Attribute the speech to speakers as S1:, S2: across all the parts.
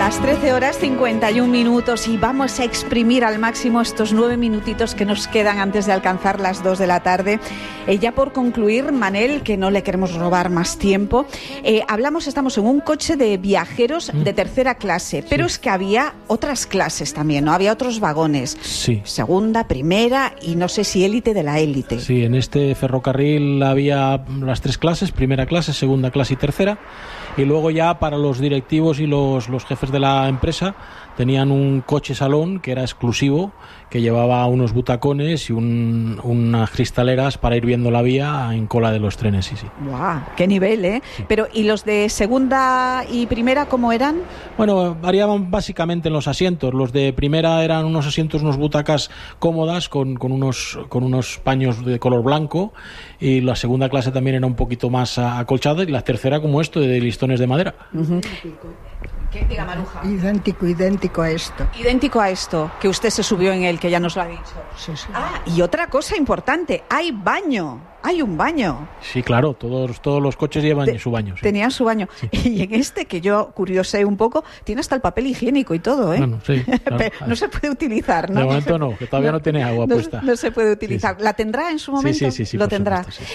S1: Las 13:51 y vamos a exprimir al máximo estos 9 minutitos que nos quedan antes de alcanzar las 2 de la tarde. Ya por concluir, Manel, que no le queremos robar más tiempo, estamos en un coche de viajeros de tercera clase, pero es que había otras clases también, ¿no? Había otros vagones.
S2: Sí.
S1: Segunda, primera y no sé si élite de la élite.
S2: Sí, en este ferrocarril había las 3 clases, primera clase, segunda clase y tercera. Y luego ya para los directivos y los jefes de la empresa tenían un coche salón que era exclusivo, que llevaba unos butacones y unas cristaleras para ir viendo la vía en cola de los trenes. Sí.
S1: ¡Guau! ¡Qué nivel, eh! Sí. Pero, ¿y los de segunda y primera cómo eran?
S2: Bueno, variaban básicamente en los asientos. Los de primera eran unos asientos, unos butacas cómodas con unos paños de color blanco, y la segunda clase también era un poquito más acolchada, y la tercera como esto, de listones de madera.
S1: Uh-huh. ¿Qué? Diga, Maruja.
S3: Idéntico a esto.
S1: Idéntico a esto, que usted se subió en él, que ya nos lo ha dicho.
S3: Sí.
S1: Y otra cosa importante, hay baño. Hay un baño.
S2: Sí, claro, todos los coches llevan su baño. Sí.
S1: Tenían su baño. Sí. Y en este, que yo curiosé un poco, tiene hasta el papel higiénico y todo, ¿eh?
S2: Bueno, sí. Claro.
S1: Pero no se puede utilizar, ¿no?
S2: De momento no, que todavía no tiene agua puesta.
S1: No se puede utilizar. Sí. ¿La tendrá en su momento?
S2: Sí,
S1: lo tendrá.
S2: Supuesto,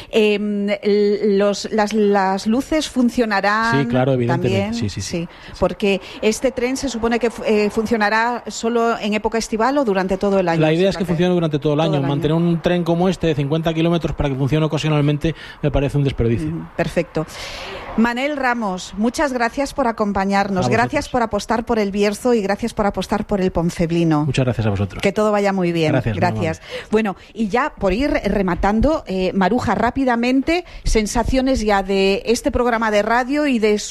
S2: sí.
S1: Las luces funcionarán.
S2: Sí, claro, evidentemente.
S1: También.
S2: Sí.
S1: Porque este tren se supone que funcionará solo en época estival o durante todo el año.
S2: La idea es que funcione durante todo el año. Mantener un tren como este de 50 kilómetros para que funcione ocasionalmente me parece un desperdicio.
S1: Perfecto. Manel Ramos, muchas gracias por acompañarnos, gracias por apostar por el Bierzo y gracias por apostar por el Ponceblino.
S2: Muchas gracias a vosotros.
S1: Que todo vaya muy bien. Gracias. Bueno, y ya por ir rematando, Maruja, rápidamente, sensaciones ya de este programa de radio y de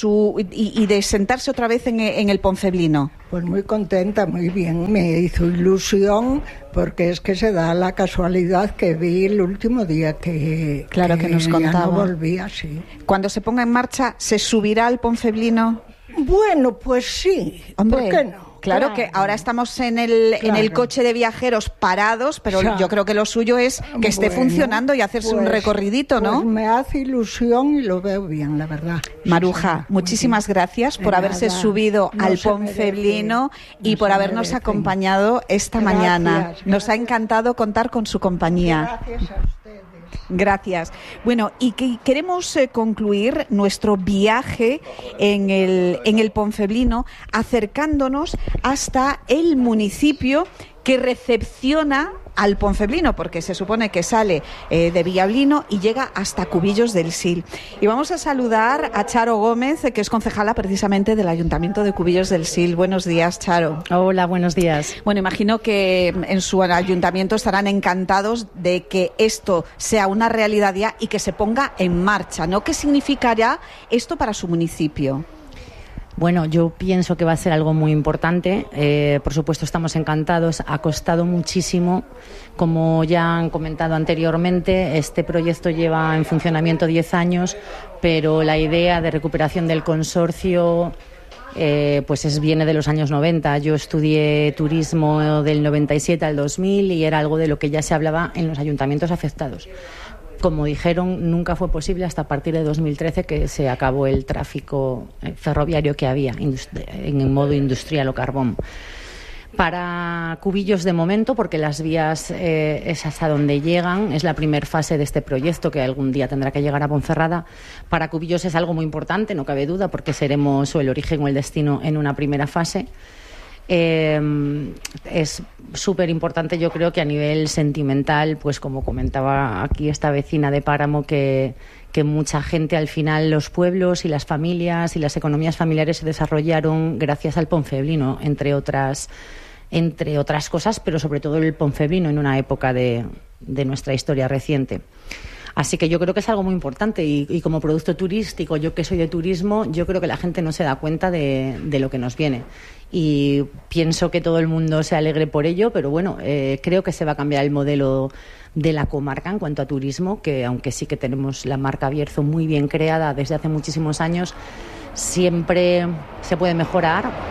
S1: sentarse otra vez en el Ponceblino.
S3: Pues muy contenta, muy bien. Me hizo ilusión porque es que se da la casualidad que vi el último día que
S1: nos contaba.
S3: Ya no volvía, sí.
S1: Cuando se ponga en marcha, ¿se subirá al Ponceblino?
S3: Bueno, pues sí.
S1: Hombre,
S3: ¿por qué no?
S1: Claro que ahora estamos en el coche de viajeros parados, pero yo creo que lo suyo es que esté funcionando y hacerse un recorridito, ¿no?
S3: Pues me hace ilusión y lo veo bien, la verdad.
S1: Maruja, muchísimas gracias por haberse subido al Ponceblino y por habernos acompañado esta mañana. Nos ha encantado contar con su compañía.
S3: Gracias a ustedes.
S1: Gracias. Bueno, y que queremos concluir nuestro viaje en el Ponceblino acercándonos hasta el municipio que recepciona al Ponceblino, porque se supone que sale de Villablino y llega hasta Cubillos del Sil. Y vamos a saludar a Charo Gómez, que es concejala precisamente del Ayuntamiento de Cubillos del Sil. Buenos días, Charo.
S4: Hola, buenos días.
S1: Bueno, imagino que en su ayuntamiento estarán encantados de que esto sea una realidad ya y que se ponga en marcha, ¿no? ¿Qué significará esto para su municipio?
S4: Bueno, yo pienso que va a ser algo muy importante. Por supuesto, estamos encantados. Ha costado muchísimo. Como ya han comentado anteriormente, este proyecto lleva en funcionamiento 10 años, pero la idea de recuperación del consorcio viene de los años 90. Yo estudié turismo del 97 al 2000 y era algo de lo que ya se hablaba en los ayuntamientos afectados. Como dijeron, nunca fue posible hasta a partir de 2013 que se acabó el tráfico ferroviario que había en modo industrial o carbón. Para Cubillos de momento, porque las vías es hasta donde llegan, es la primera fase de este proyecto que algún día tendrá que llegar a Ponferrada. Para Cubillos es algo muy importante, no cabe duda, porque seremos o el origen o el destino en una primera fase. Es súper importante, yo creo que a nivel sentimental, pues como comentaba aquí esta vecina de Páramo, que mucha gente, al final los pueblos y las familias y las economías familiares se desarrollaron gracias al Ponceblino, entre otras cosas, pero sobre todo el Ponceblino en una época de nuestra historia reciente. Así que yo creo que es algo muy importante y como producto turístico, yo que soy de turismo, yo creo que la gente no se da cuenta de lo que nos viene. Y pienso que todo el mundo se alegre por ello, pero bueno, creo que se va a cambiar el modelo de la comarca en cuanto a turismo, que aunque sí que tenemos la marca Bierzo muy bien creada desde hace muchísimos años, siempre se puede mejorar,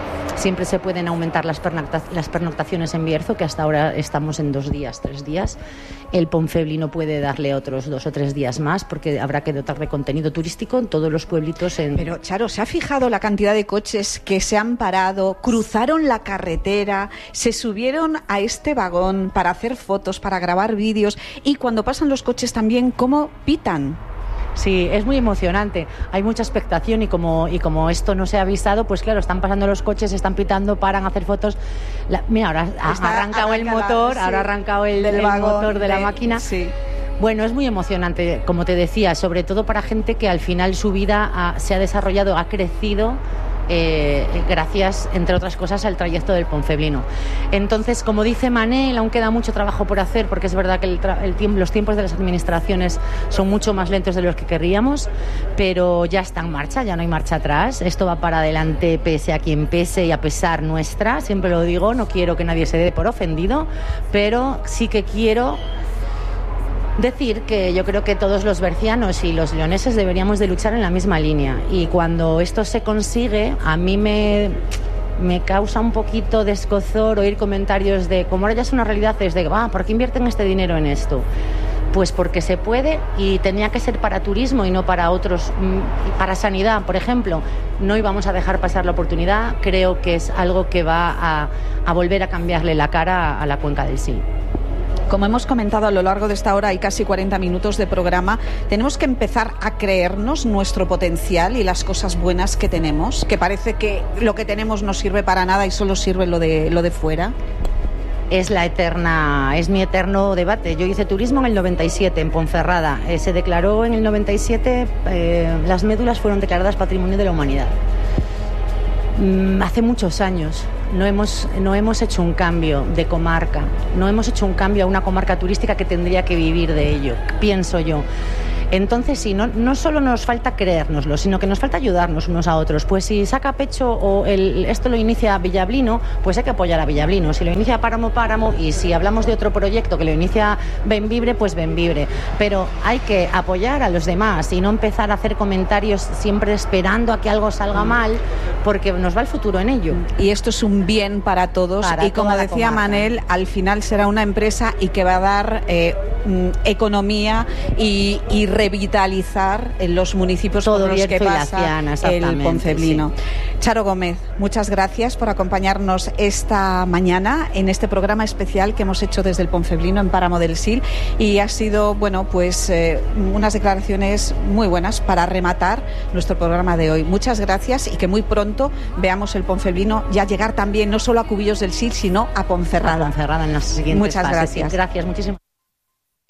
S4: Siempre se pueden aumentar las pernoctaciones en Bierzo, que hasta ahora estamos en 2 días, 3 días. El Ponfeblino puede darle otros 2 o 3 días más, porque habrá que dotar de contenido turístico en todos los pueblitos.
S1: Pero, Charo, ¿se ha fijado la cantidad de coches que se han parado, cruzaron la carretera, se subieron a este vagón para hacer fotos, para grabar vídeos, y cuando pasan los coches también, cómo pitan?
S4: Sí, es muy emocionante. Hay mucha expectación y como esto no se ha avisado, pues claro, están pasando los coches, están pitando, paran a hacer fotos. Mira, ahora ha arrancado el motor, sí, ahora ha arrancado el motor de la máquina. Sí. Bueno, es muy emocionante, como te decía, sobre todo para gente que al final su vida se ha desarrollado, ha crecido gracias, entre otras cosas, al trayecto del Ponfeblino. Entonces, como dice Manel, aún queda mucho trabajo por hacer, porque es verdad que los tiempos de las administraciones son mucho más lentos de los que querríamos, pero ya está en marcha, ya no hay marcha atrás. Esto va para adelante, pese a quien pese y a pesar nuestra. Siempre lo digo, no quiero que nadie se dé por ofendido, pero sí que quiero decir que yo creo que todos los bercianos y los leoneses deberíamos de luchar en la misma línea, y cuando esto se consigue, a mí me causa un poquito de escozor oír comentarios de, como ahora ya es una realidad, es de, ¿por qué invierten este dinero en esto? Pues porque se puede, y tenía que ser para turismo y no para otros, para sanidad, por ejemplo. No íbamos a dejar pasar la oportunidad. Creo que es algo que va a volver a cambiarle la cara a la cuenca del Sil.
S1: Como hemos comentado a lo largo de esta hora, hay casi 40 minutos de programa, tenemos que empezar a creernos nuestro potencial y las cosas buenas que tenemos, que parece que lo que tenemos no sirve para nada y solo sirve lo de fuera.
S4: Es mi eterno debate. Yo hice turismo en el 97 en Ponferrada. Se declaró en el 97, las médulas fueron declaradas Patrimonio de la Humanidad. Hace muchos años no hemos hecho un cambio de comarca, no hemos hecho un cambio a una comarca turística que tendría que vivir de ello, pienso yo. Entonces, sí, no solo nos falta creérnoslo, sino que nos falta ayudarnos unos a otros. Pues si saca pecho o esto lo inicia Villablino, pues hay que apoyar a Villablino. Si lo inicia Páramo, y si hablamos de otro proyecto que lo inicia Benvibre, pues Benvibre. Pero hay que apoyar a los demás y no empezar a hacer comentarios siempre esperando a que algo salga mal, porque nos va el futuro en ello.
S1: Y esto es un bien para todos, y como decía Manel, al final será una empresa y que va a dar economía y revitalizar en los municipios por los que pasa el Ponfeblino. Sí. Charo Gómez, muchas gracias por acompañarnos esta mañana en este programa especial que hemos hecho desde el Ponfeblino en Páramo del Sil, y ha sido, unas declaraciones muy buenas para rematar nuestro programa de hoy. Muchas gracias, y que muy pronto veamos el Ponfeblino ya llegar también no solo a Cubillos del Sil, sino a Ponferrada.
S4: A Ponferrada en las siguientes
S1: fases.
S4: Muchas gracias. Gracias, muchísimas.